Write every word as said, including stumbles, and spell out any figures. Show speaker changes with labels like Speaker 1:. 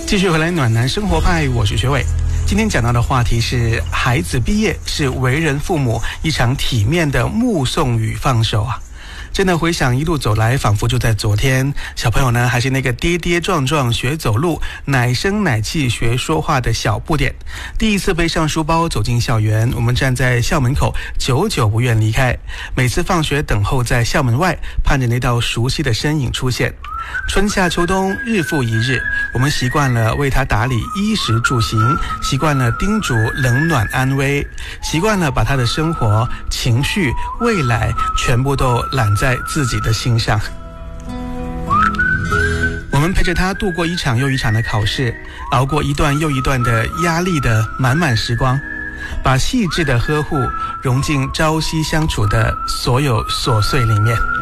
Speaker 1: 继续回来暖男生活派，我是学伟。今天讲到的话题是孩子毕业是为人父母一场体面的目送与放手啊。真的回想一路走来，仿佛就在昨天，小朋友呢还是那个跌跌撞撞学走路，奶声奶气学说话的小不点。第一次背上书包走进校园，我们站在校门口，久久不愿离开。每次放学等候在校门外，盼着那道熟悉的身影出现。春夏秋冬，日复一日，我们习惯了为他打理衣食住行，习惯了叮嘱冷暖安危，习惯了把他的生活、情绪、未来全部都揽在自己的心上。我们陪着他度过一场又一场的考试，熬过一段又一段的压力的满满时光，把细致的呵护融进朝夕相处的所有琐碎里面。